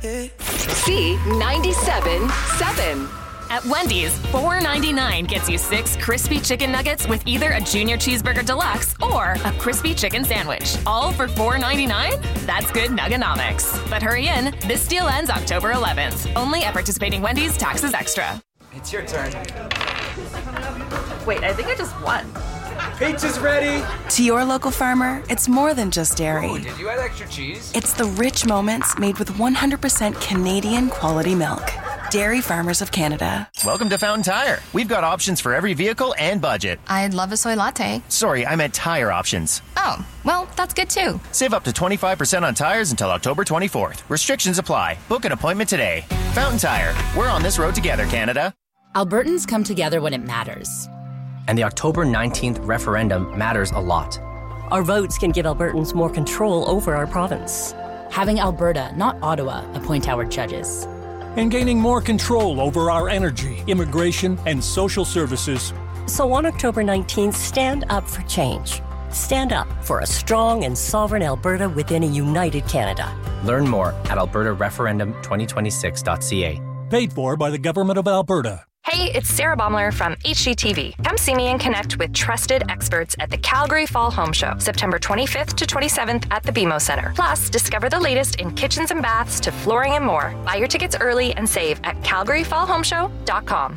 C97.7. At Wendy's, $4.99 gets you 6 crispy chicken nuggets with either a Junior Cheeseburger Deluxe or a crispy chicken sandwich. All for $4.99? That's good Nugganomics. But hurry in, this deal ends October 11th. Only at participating Wendy's, taxes extra. It's your turn. Wait, I think I just won. Pizza's ready! To your local farmer, it's more than just dairy. Oh, did you add extra cheese? It's the rich moments made with 100% Canadian quality milk. Dairy Farmers of Canada. Welcome to Fountain Tire. We've got options for every vehicle and budget. I'd love a soy latte. Sorry, I meant tire options. Oh, well, that's good too. Save up to 25% on tires until October 24th. Restrictions apply. Book an appointment today. Fountain Tire. We're on this road together, Canada. Albertans come together when it matters. And the October 19th referendum matters a lot. Our votes can give Albertans more control over our province. Having Alberta, not Ottawa, appoint our judges. And gaining more control over our energy, immigration, and social services. So on October 19th, stand up for change. Stand up for a strong and sovereign Alberta within a united Canada. Learn more at albertareferendum2026.ca. Paid for by the Government of Alberta. Hey, it's Sarah Baumler from HGTV. Come see me and connect with trusted experts at the Calgary Fall Home Show, September 25th to 27th at the BMO Center. Plus, discover the latest in kitchens and baths to flooring and more. Buy your tickets early and save at calgaryfallhomeshow.com.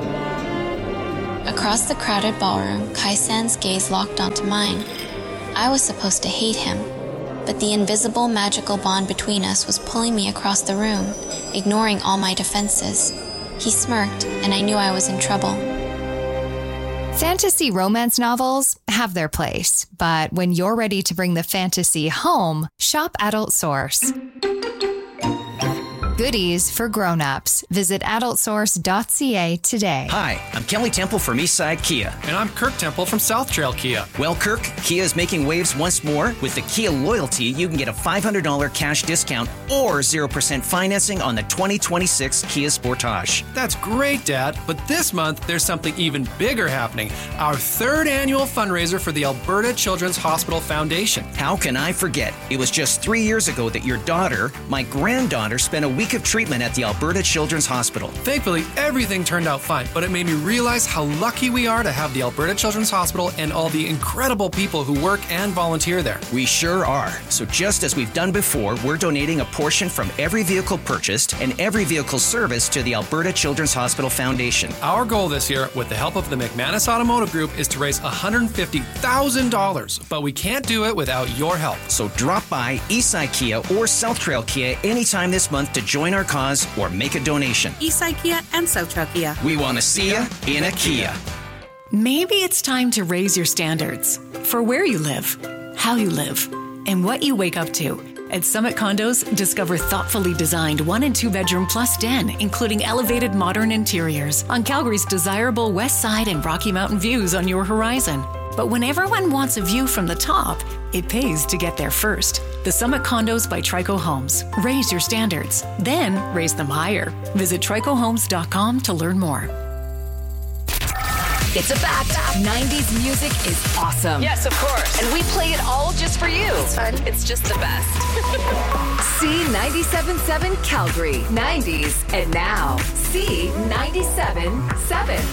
Across the crowded ballroom, Kai San's gaze locked onto mine. I was supposed to hate him, but the invisible magical bond between us was pulling me across the room, ignoring all my defenses. He smirked, and I knew I was in trouble. Fantasy romance novels have their place, but when you're ready to bring the fantasy home, shop Adult Source. Goodies for grown-ups. Visit adultsource.ca today. Hi, I'm Kelly Temple from Eastside Kia. And I'm Kirk Temple from South Trail Kia. Well, Kirk, Kia is making waves once more. With the Kia Loyalty, you can get a $500 cash discount or 0% financing on the 2026 Kia Sportage. That's great, Dad. But this month, there's something even bigger happening. Our 3rd annual fundraiser for the Alberta Children's Hospital Foundation. How can I forget? It was just 3 years ago that your daughter, my granddaughter, spent a week of treatment at the Alberta Children's Hospital. Thankfully, everything turned out fine, but it made me realize how lucky we are to have the Alberta Children's Hospital and all the incredible people who work and volunteer there. We sure are. So just as we've done before, we're donating a portion from every vehicle purchased and every vehicle serviced to the Alberta Children's Hospital Foundation. Our goal this year, with the help of the McManus Automotive Group, is to raise $150,000, but we can't do it without your help. So drop by Eastside Kia or South Trail Kia anytime this month to join our cause or make a donation. Eastside Kia and South Trail Kia. We want to see you in a Kia. Maybe it's time to raise your standards for where you live, how you live, and what you wake up to. At Summit Condos, discover thoughtfully designed 1 and 2 bedroom plus den, including elevated modern interiors on Calgary's desirable west side and Rocky Mountain views on your horizon. But when everyone wants a view from the top, it pays to get there first. The Summit Condos by Trico Homes. Raise your standards, then raise them higher. Visit tricohomes.com to learn more. It's a fact. 90s music is awesome. Yes, of course. And we play it all just for you. It's fun. It's just the best. C97.7 Calgary. 90s and now. C97.7.